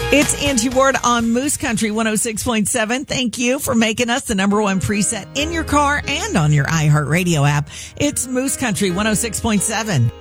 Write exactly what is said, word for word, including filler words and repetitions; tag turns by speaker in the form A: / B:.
A: It's Angie Ward on Moose Country one oh six point seven. Thank you for making us the number one preset in your car and on your iHeartRadio app. It's Moose Country one oh six point seven.